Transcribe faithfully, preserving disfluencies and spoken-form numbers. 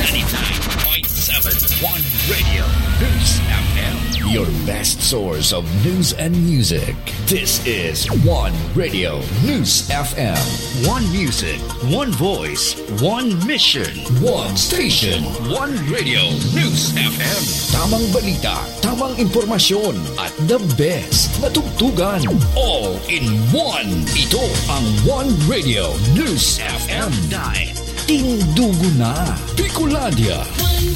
ninety-nine point seven One Radio News F M. Your best source of news and music. This is One Radio News F M. One music, one voice, one mission, one station, one Radio News F M. Tamang balita, tamang impormasyon, at the best na tugtugan. All in one. Ito ang One Radio News F M. Tindugo na Bicolandia.